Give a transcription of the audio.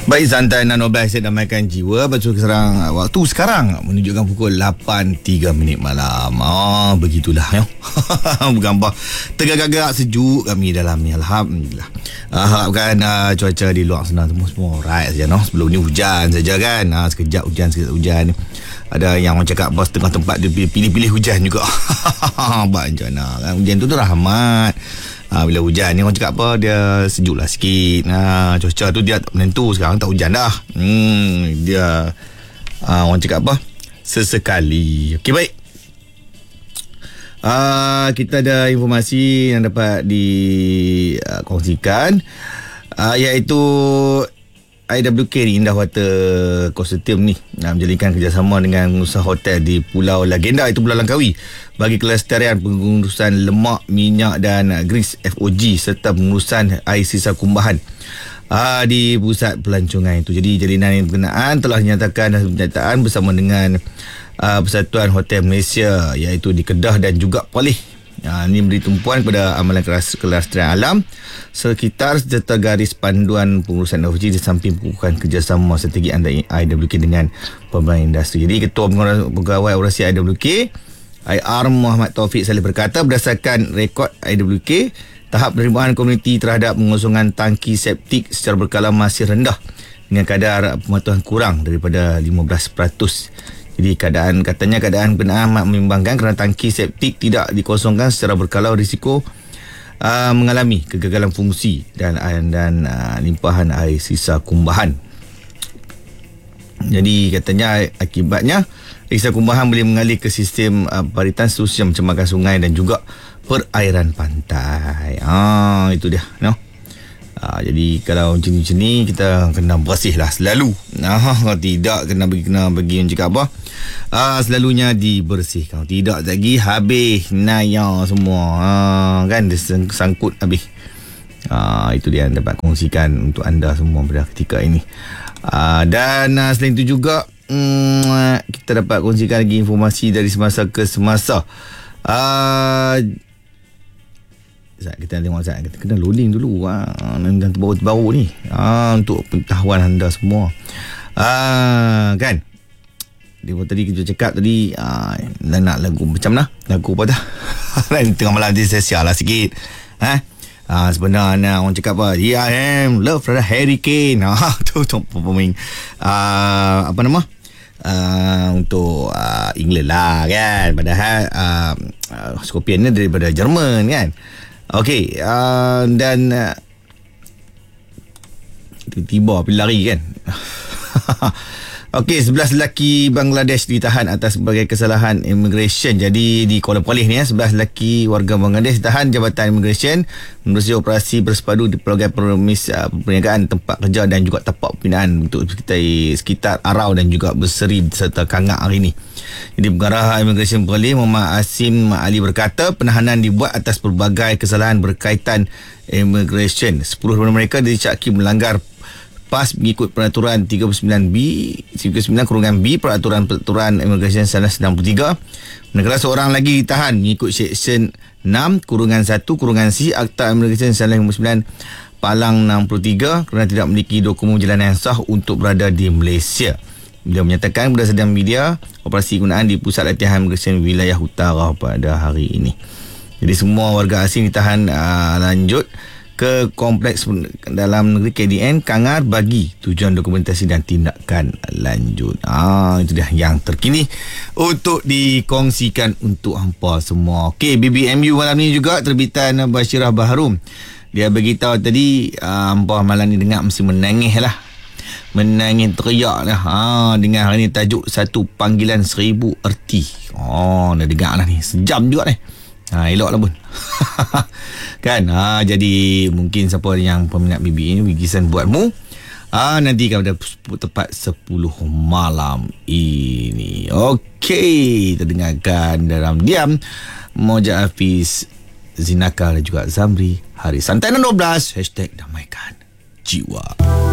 Baik, santai 16 saya damaikan jiwa. Waktu sekarang menunjukkan pukul 8.03 malam. Begitulah ya. Bergambar tegak-gagak sejuk kami dalam ni. Alhamdulillah. Harapkan cuaca di luar sana semua alright saja no. Sebelum ni hujan saja kan. Sekejap hujan. Ada yang orang cakap bos tengah tempat dia pilih-pilih hujan juga. Bencana kan. Hujan tu rahmat. Bila hujan ni orang cakap apa, dia sejuk lah sikit. Cuaca tu dia tak menentu. Sekarang tak hujan dah. Dia orang cakap apa, sesekali. Okey, baik. Kita ada informasi yang dapat dikongsikan, iaitu IWK ni, Indah Water Consortium ni, menjalinkan kerjasama dengan pengusaha hotel di Pulau Legenda, itu Pulau Langkawi, bagi kelestarian pengurusan lemak, minyak dan grease FOG serta pengurusan air sisa kumbahan di pusat pelancongan itu. Jadi jalinan yang berkenaan telah dinyatakan penyertaan bersama dengan Persatuan Hotel Malaysia, iaitu di Kedah dan juga Perlis. Ini memberi tumpuan kepada amalan kelestarian alam sekitar serta garis panduan pengurusan FOG di samping pengukuhan kerjasama strategi antara IWK dengan pemain industri. Jadi Ketua Pegawai Operasi IWK IR Muhammad Taufik Saleh berkata, berdasarkan rekod IWK, tahap penerimaan komuniti terhadap pengosongan tangki septik secara berkala masih rendah dengan kadar pematuhan kurang daripada 15%. Jadi keadaan berkenaan amat membimbangkan kerana tangki septik tidak dikosongkan secara berkala, risiko mengalami kegagalan fungsi dan limpahan air sisa kumbahan. Jadi katanya akibatnya sisa kumbahan boleh mengalir ke sistem paritan, seterusnya mencemarkan sungai dan juga perairan pantai. Itu dia, no? Jadi kalau macam ni kita kena bersih lah selalu. Tidak kena bagi orang cakap apa, selalunya dibersihkan. Tidak lagi habis naya semua, kan dia sangkut habis. Itu dia yang dapat kongsikan untuk anda semua pada ketika ini. Dan selain itu juga kita dapat kongsikan lagi informasi dari semasa ke semasa. Kita tengok kita kena loading dulu dan terbaru ni untuk pengetahuan anda semua. Kan dia tadi kita cakap tadi nak lagu macam mana, lagu apa dah tengah malam ni saya sial lah sikit. Sebenarnya orang cakap apa, I am love for the Hurricane. Tu pemain apa nama, untuk England lah kan, padahal Scorpion ni daripada Jerman kan. Okey, dan tiba-tiba pergi lari kan. Okey, 11 lelaki Bangladesh ditahan atas sebagai kesalahan immigration. Jadi di Kuala Perlis ni 11 lelaki warga Bangladesh ditahan Jabatan Immigration menerusi operasi bersepadu di pelbagai perniagaan, tempat kerja dan juga tapak pembinaan untuk sekitar Arau dan juga Berseri serta Kangak hari ini. Jadi Pengarah Immigration Perlis Muhammad Asim Ali berkata, penahanan dibuat atas pelbagai kesalahan berkaitan immigration. 10 daripada mereka dicaki melanggar PAS mengikut peraturan 39B peraturan Immigration 1993. Manakala seorang lagi ditahan mengikut Seksyen 6-1-C Akta Immigration 1959 Palang 63 kerana tidak memiliki dokumen perjalanan yang sah untuk berada di Malaysia. Beliau menyatakan berdasarkan media, operasi gunaan di Pusat Latihan Immigration Wilayah Utara pada hari ini. Jadi semua warga asing ditahan lanjut ke kompleks dalam negeri KDN Kangar bagi tujuan dokumentasi dan tindakan lanjut. Itu dia yang terkini untuk dikongsikan untuk hampa semua. Okey, BBMU malam ni juga terbitan Bashirah Baharum. Dia beritahu tadi hampa malam ni dengar mesti menangis lah. Menangis teriak lah. Dengar hari ni tajuk satu panggilan 1000 erti. Dah dengar lah ni. Sejam juga ni. Elok lah pun. Kan, jadi mungkin siapa yang peminat BB ini bikisan buatmu, nanti kalau dah tepat 10 malam ini. Okey, kita dengarkan dalam diam Moja Hafiz, Zinaka dan juga Zamri Haris. Santai 12 #damaikan jiwa.